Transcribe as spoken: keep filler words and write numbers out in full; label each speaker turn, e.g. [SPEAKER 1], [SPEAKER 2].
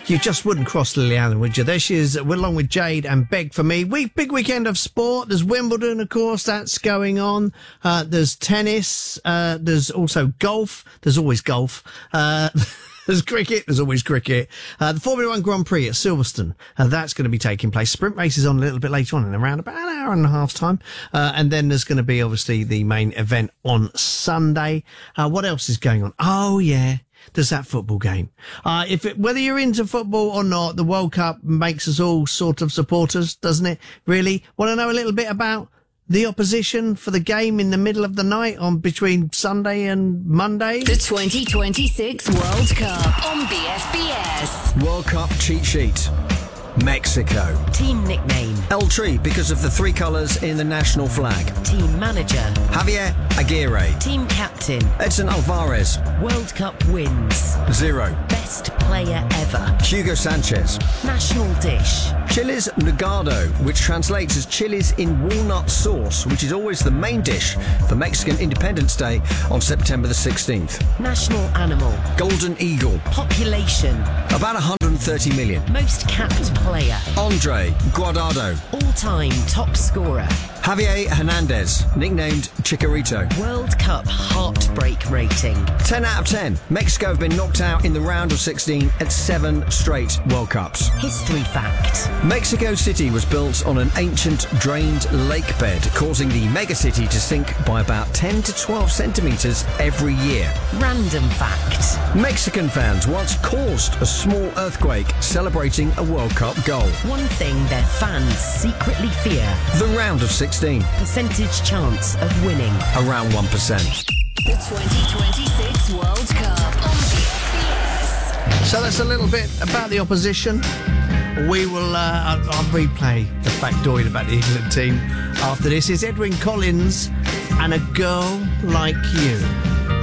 [SPEAKER 1] You just wouldn't cross Lily Allen, would you? There she is, along with Jade and Beg for Me. We big weekend of sport. There's Wimbledon, of course, that's going on. Uh, there's tennis. Uh, there's also golf. There's always golf. Uh, there's cricket. There's always cricket. Uh, the Formula One Grand Prix at Silverstone. Uh, that's going to be taking place. Sprint race is on a little bit later on in around about an hour and a half time. Uh, and then there's going to be obviously the main event on Sunday. Uh, what else is going on? Oh, yeah. There's that football game. Uh, if it, whether you're into football or not, the World Cup makes us all sort of supporters, doesn't it? Really? Want to know a little bit about the opposition for the game in the middle of the night on between Sunday and Monday?
[SPEAKER 2] The twenty twenty-six World Cup on B F B S.
[SPEAKER 3] World Cup cheat sheet. Mexico.
[SPEAKER 4] Team nickname.
[SPEAKER 3] El Tri, because of the three colours in the national flag.
[SPEAKER 4] Team manager.
[SPEAKER 3] Javier Aguirre.
[SPEAKER 4] Team captain.
[SPEAKER 3] Edson Alvarez.
[SPEAKER 4] World Cup wins.
[SPEAKER 3] Zero.
[SPEAKER 4] Best player ever.
[SPEAKER 3] Hugo Sanchez.
[SPEAKER 4] National dish.
[SPEAKER 3] Chiles Nogado, which translates as chilies in walnut sauce, which is always the main dish for Mexican Independence Day on September the sixteenth.
[SPEAKER 4] National animal.
[SPEAKER 3] Golden eagle.
[SPEAKER 4] Population.
[SPEAKER 3] About one hundred thirty million.
[SPEAKER 4] Most capped player.
[SPEAKER 3] Andre Guardado.
[SPEAKER 4] All-time top scorer.
[SPEAKER 3] Javier Hernandez, nicknamed Chicharito.
[SPEAKER 4] World Cup heartbreak rating.
[SPEAKER 3] ten out of ten. Mexico have been knocked out in the round of sixteen at seven straight World Cups.
[SPEAKER 4] History fact.
[SPEAKER 3] Mexico City was built on an ancient drained lake bed, causing the megacity to sink by about ten to twelve centimetres every year.
[SPEAKER 4] Random fact.
[SPEAKER 3] Mexican fans once caused a small earthquake celebrating a World Cup goal.
[SPEAKER 4] One thing their fans secretly fear.
[SPEAKER 3] The round of sixteen.
[SPEAKER 4] Percentage chance of winning.
[SPEAKER 3] Around one percent.
[SPEAKER 2] The twenty twenty-six World Cup on B F B S.
[SPEAKER 1] So that's a little bit about the opposition. We will, uh, I'll, I'll replay the factoid about the England team after this. It's Edwyn Collins and A Girl Like You.